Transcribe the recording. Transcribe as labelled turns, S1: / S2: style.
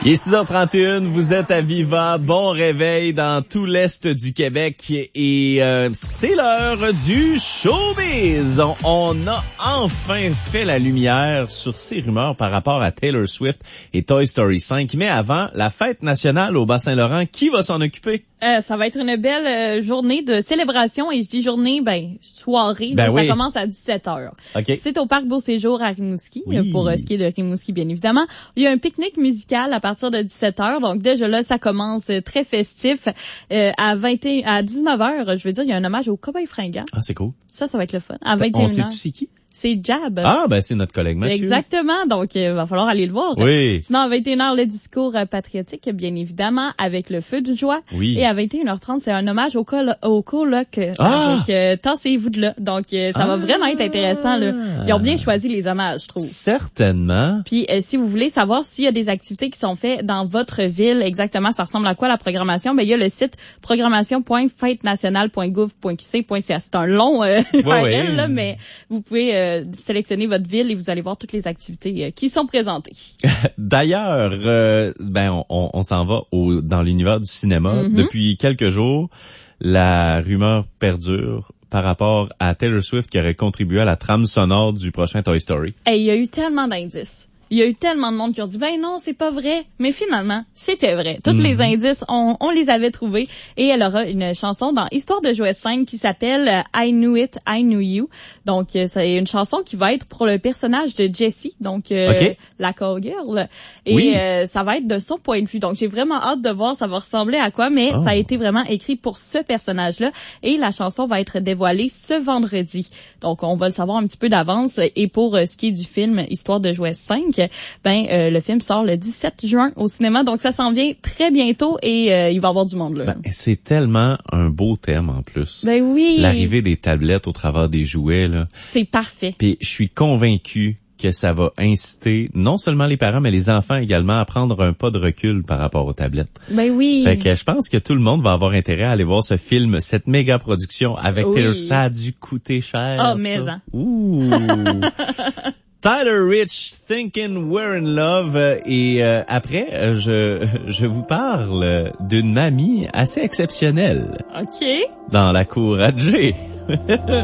S1: Il est 6h31, vous êtes à Viva, bon réveil dans tout l'Est du Québec et c'est l'heure du showbiz. On a enfin fait la lumière sur ces rumeurs par rapport à Taylor Swift et Toy Story 5. Mais avant, la fête nationale au Bas-Saint-Laurent, qui va s'en occuper?
S2: Ça va être une belle journée de célébration et je dis journée, soirée. Ça commence à 17h.
S1: Okay.
S2: C'est au Parc Beau-Séjour à Rimouski, pour ce qui est de Rimouski, bien évidemment. Il y a un pique-nique musical à partir de 17h. Donc déjà là, ça commence très festif. À 19h, je veux dire, il y a un hommage au Cowboy Fringant.
S1: Ah, c'est cool.
S2: Ça va être le fun. À 21h.
S1: On sait-tu c'est qui?
S2: C'est Jab.
S1: Ah, c'est notre collègue Mathieu.
S2: Exactement. Donc, va falloir aller le voir.
S1: Oui.
S2: Sinon, à 21h, le discours patriotique, bien évidemment, avec le feu de joie.
S1: Oui.
S2: Et à 21h30, c'est un hommage au coloc avec Tassez-vous de là. Donc, ça va vraiment être intéressant, là. Ils ont bien choisi les hommages, je trouve.
S1: Certainement.
S2: Puis, si vous voulez savoir s'il y a des activités qui sont faites dans votre ville, exactement, ça ressemble à quoi la programmation, il y a le site programmation.fêtenationale.gouv.qc.ca. C'est un long URL, là, mais vous pouvez sélectionner votre ville et vous allez voir toutes les activités qui sont présentées.
S1: D'ailleurs, on s'en va dans l'univers du cinéma.
S2: Mm-hmm.
S1: Depuis quelques jours, la rumeur perdure par rapport à Taylor Swift qui aurait contribué à la trame sonore du prochain Toy Story.
S2: Il y a eu tellement d'indices. Il y a eu tellement de monde qui ont dit non, c'est pas vrai. Mais finalement, c'était vrai. Tous les indices, on les avait trouvés. Et elle aura une chanson dans Histoire de jouets 5 qui s'appelle I Knew It, I Knew You. Donc, c'est une chanson qui va être pour le personnage de Jessie, donc la cowgirl. Et ça va être de son point de vue. Donc, j'ai vraiment hâte de voir ça va ressembler à quoi. Mais ça a été vraiment écrit pour ce personnage-là. Et la chanson va être dévoilée ce vendredi. Donc, on va le savoir un petit peu d'avance. Et pour ce qui est du film Histoire de jouets 5, le film sort le 17 juin au cinéma, donc ça s'en vient très bientôt et il va y avoir du monde là.
S1: C'est tellement un beau thème en plus.
S2: Oui.
S1: L'arrivée des tablettes au travers des jouets, là.
S2: C'est parfait.
S1: Puis je suis convaincu que ça va inciter non seulement les parents, mais les enfants également à prendre un pas de recul par rapport aux tablettes.
S2: Oui.
S1: Fait que je pense que tout le monde va avoir intérêt à aller voir ce film, cette méga production avec Taylor. Ça a dû coûter cher.
S2: Mais ça.
S1: Ouh. Tyler Rich, Thinking We're in Love. Et après, je vous parle d'une mamie assez exceptionnelle.
S2: OK.
S1: Dans la cour à Jay.